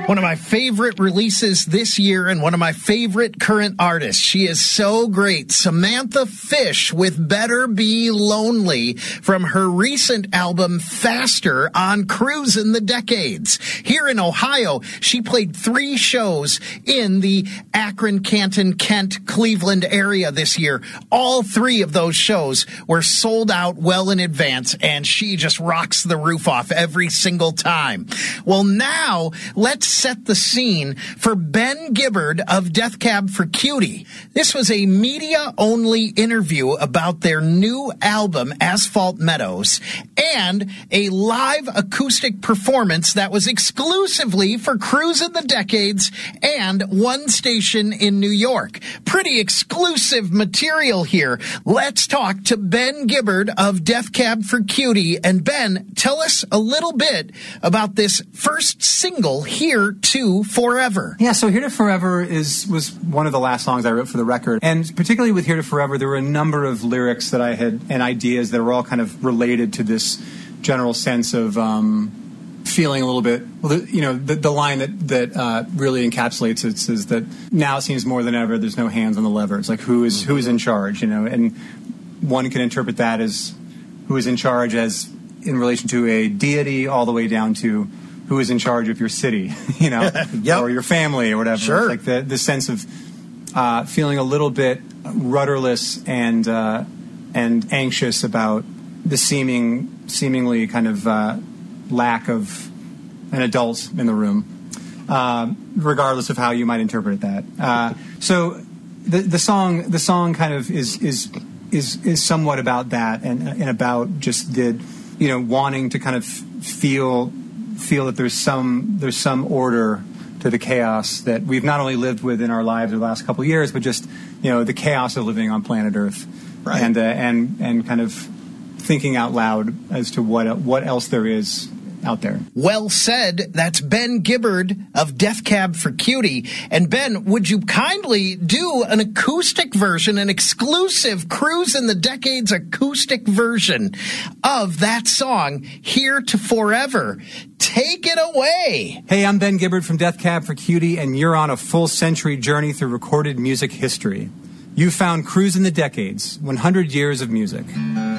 One of my favorite releases this year and one of my favorite current artists. She is so great. Samantha Fish with Better Be Lonely from her recent album Faster on Cruisin' the Decades. Here in Ohio, she played 3 shows in the Akron, Canton, Kent, Cleveland area this year. All 3 of those shows were sold out well in advance, and she just rocks the roof off every single time. Well, now let's set the scene for Ben Gibbard of Death Cab for Cutie. This was a media-only interview about their new album, Asphalt Meadows, and a live acoustic performance that was exclusively for Cruisin' the Decades and one station in New York. Pretty exclusive material here. Let's talk to Ben Gibbard of Death Cab for Cutie. And Ben, tell us a little bit about this first single, Here to Forever. Yeah, so Here to Forever was one of the last songs I wrote for the record. And particularly with Here to Forever, there were a number of lyrics that I had and ideas that were all kind of related to this general sense of feeling a little bit, well, the line that really encapsulates it is that now it seems more than ever there's no hands on the lever. It's like who is in charge, and one can interpret that as who is in charge as in relation to a deity all the way down to who is in charge of your city, Yep. or your family or whatever. Sure. It's like the sense of feeling a little bit rudderless and anxious about the seemingly kind of lack of an adult in the room, regardless of how you might interpret that. So the song kind of is somewhat about that and about just the wanting to kind of feel that there's some order to the chaos that we've not only lived with in our lives the last couple of years, but just the chaos of living on planet Earth, right. and kind of thinking out loud as to what else there is out there. Well said. That's Ben Gibbard of Death Cab for Cutie. And Ben, would you kindly do an acoustic version, an exclusive Cruisin' the Decades acoustic version of that song, Here to Forever? Take it away. Hey, I'm Ben Gibbard from Death Cab for Cutie, and you're on a full century journey through recorded music history. You found Cruisin' the Decades, 100 years of music.